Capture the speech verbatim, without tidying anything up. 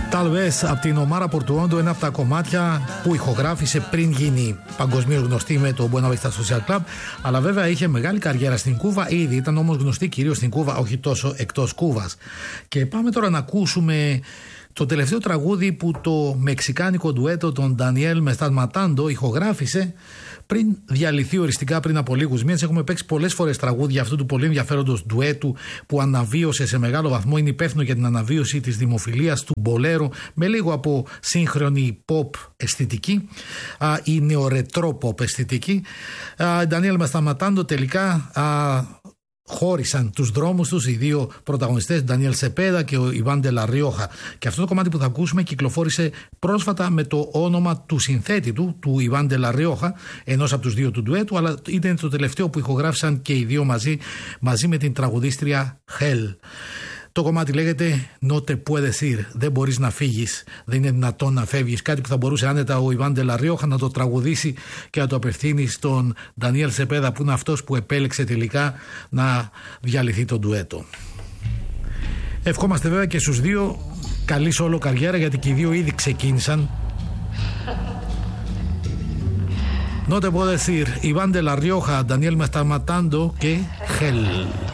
Tal vez από την ομάδα Πορτουόντο, ένα από τα κομμάτια που ηχογράφησε πριν γίνει παγκοσμίως γνωστή με το Buena Vista Social Club, αλλά βέβαια είχε μεγάλη καριέρα στην Κούβα ήδη, ήταν όμως γνωστή κυρίως στην Κούβα, όχι τόσο εκτός Κούβας. Και πάμε τώρα να ακούσουμε το τελευταίο τραγούδι που το μεξικάνικο ντουέτο των Daniel Me Estás Matando ηχογράφησε πριν διαλυθεί οριστικά πριν από λίγους μήνες. Έχουμε παίξει πολλές φορές τραγούδια αυτού του πολύ ενδιαφέροντος ντουέτου που αναβίωσε σε μεγάλο βαθμό, είναι υπεύθυνο για την αναβίωση της δημοφιλίας του μπολέρο με λίγο από σύγχρονη pop αισθητική α, ή νεορετρό pop αισθητική. Daniel Me Estás Matando τελικά α, χώρισαν τους δρόμους τους οι δύο πρωταγωνιστές, Ντανιέλ Σεπέδα και ο Ιβάν ντε λα Ριόχα. Και αυτό το κομμάτι που θα ακούσουμε κυκλοφόρησε πρόσφατα με το όνομα του συνθέτη του, του Ιβάν ντε λα Ριόχα, ενός από τους δύο του ντουέτου, αλλά ήταν το τελευταίο που ηχογράφησαν και οι δύο μαζί, μαζί με την τραγουδίστρια Hell. Το κομμάτι λέγεται No te puedes ir, δεν μπορείς να φύγεις, δεν είναι δυνατόν να φεύγεις. Κάτι που θα μπορούσε άνετα ο Ιβάν ντε λα Ριόχα να το τραγουδήσει και να το απευθύνει στον Ντανιέλ Σεπέδα, που είναι αυτός που επέλεξε τελικά να διαλυθεί το ντουέτο. Ευχόμαστε βέβαια και στους δύο καλή σόλο καριέρα, γιατί και οι δύο ήδη ξεκίνησαν. No te puedes ir, Ιβάν ντε λα Ριόχα, Daniel Me Estás Matando και Hell.